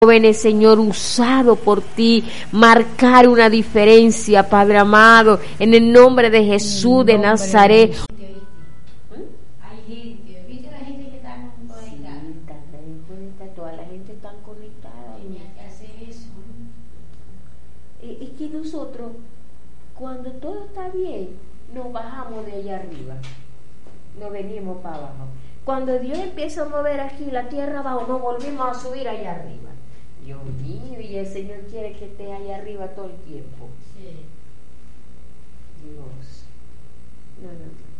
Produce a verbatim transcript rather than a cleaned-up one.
jóvenes, Señor, usado por ti, marcar una diferencia, Padre amado, en el nombre de Jesús de Nazaret. Toda la gente está conectada y es que nosotros, cuando todo está bien, nos bajamos de allá arriba, nos venimos para abajo. Cuando Dios empieza a mover aquí la tierra abajo, nos volvimos a subir allá arriba. Dios mío, y el Señor quiere que esté allá arriba todo el tiempo. Sí. Dios. No, no.